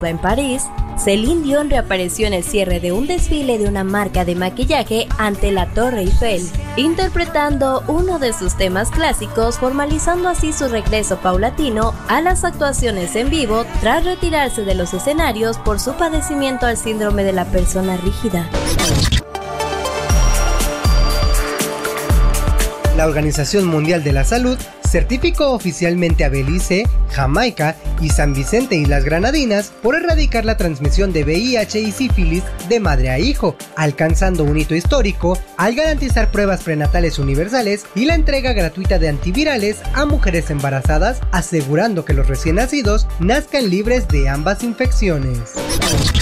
En París, Celine Dion reapareció en el cierre de un desfile de una marca de maquillaje ante la Torre Eiffel, interpretando uno de sus temas clásicos, formalizando así su regreso paulatino a las actuaciones en vivo tras retirarse de los escenarios por su padecimiento al síndrome de la persona rígida. La Organización Mundial de la Salud certificó oficialmente a Belice, Jamaica y San Vicente y las Granadinas por erradicar la transmisión de VIH y sífilis de madre a hijo, alcanzando un hito histórico al garantizar pruebas prenatales universales y la entrega gratuita de antivirales a mujeres embarazadas, asegurando que los recién nacidos nazcan libres de ambas infecciones.